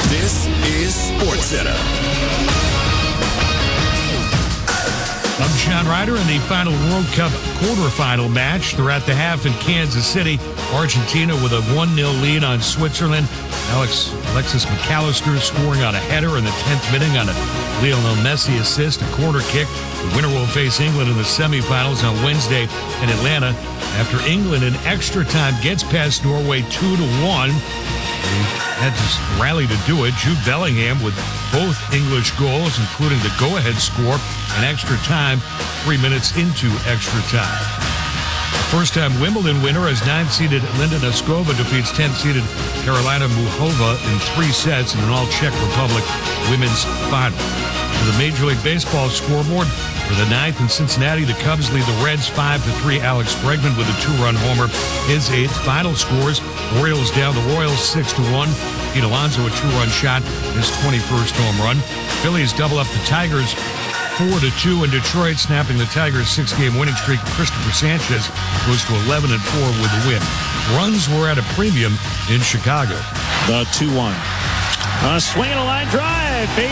This is SportsCenter. I'm John Ryder in the final World Cup quarterfinal match. They're at the half in Kansas City. Argentina with a 1-0 lead on Switzerland. Alexis McAllister scoring on a header in the 10th minute on a Lionel Messi assist, a corner kick. The winner will face England in the semifinals on Wednesday in Atlanta. After England in extra time gets past Norway 2-1. They had to rally to do it. Jude Bellingham with both English goals, including the go-ahead score in extra time, 3 minutes into extra time. First-time Wimbledon winner as 9-seeded Linda Noskova defeats 10-seeded Karolina Muchova in 3 sets in an all-Czech Republic women's final. To the Major League Baseball scoreboard, for the 9th in Cincinnati, the Cubs lead the Reds 5-3. Alex Bregman with a 2-run homer, his 8th. Final scores, Orioles down the Royals 6-1. Pete Alonso a 2-run shot, his 21st home run. Phillies double up the Tigers 4-2 in Detroit, snapping the Tigers' 6-game winning streak. Christopher Sanchez goes to 11-4 with the win. Runs were at a premium in Chicago. The 2-1. A swing and a line drive.